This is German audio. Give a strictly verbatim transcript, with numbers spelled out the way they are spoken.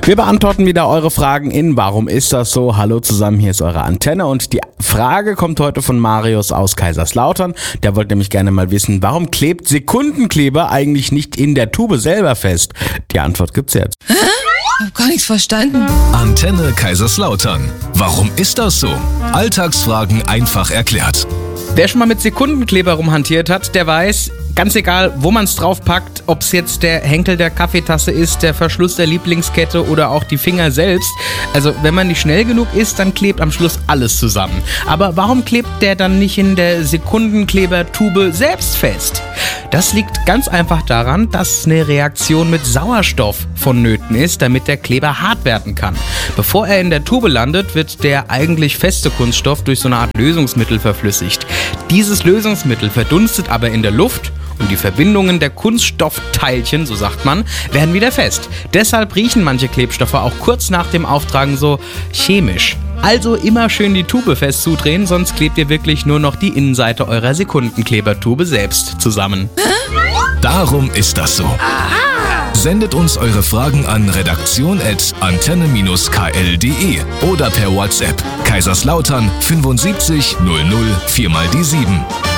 Wir beantworten wieder eure Fragen in Warum ist das so? Hallo zusammen, hier ist eure Antenne und die Frage kommt heute von Marius aus Kaiserslautern. Der wollte nämlich gerne mal wissen, warum klebt Sekundenkleber eigentlich nicht in der Tube selber fest? Die Antwort gibt's jetzt. Hä? Ich hab gar nichts verstanden. Antenne Kaiserslautern. Warum ist das so? Alltagsfragen einfach erklärt. Wer schon mal mit Sekundenkleber rumhantiert hat, der weiß, ganz egal, wo man es draufpackt, ob es jetzt der Henkel der Kaffeetasse ist, der Verschluss der Lieblingskette oder auch die Finger selbst. Also wenn man nicht schnell genug ist, dann klebt am Schluss alles zusammen. Aber warum klebt der dann nicht in der Sekundenklebertube selbst fest? Das liegt ganz einfach daran, dass eine Reaktion mit Sauerstoff vonnöten ist, damit der Kleber hart werden kann. Bevor er in der Tube landet, wird der eigentlich feste Kunststoff durch so eine Art Lösungsmittel verflüssigt. Dieses Lösungsmittel verdunstet aber in der Luft und die Verbindungen der Kunststoffteilchen, so sagt man, werden wieder fest. Deshalb riechen manche Klebstoffe auch kurz nach dem Auftragen so chemisch. Also immer schön die Tube fest zudrehen, sonst klebt ihr wirklich nur noch die Innenseite eurer Sekundenklebertube selbst zusammen. Darum ist das so. Sendet uns eure Fragen an redaktion at antenne Bindestrich k l punkt d e oder per WhatsApp Kaiserslautern fünfundsiebzig null null vier mal die sieben.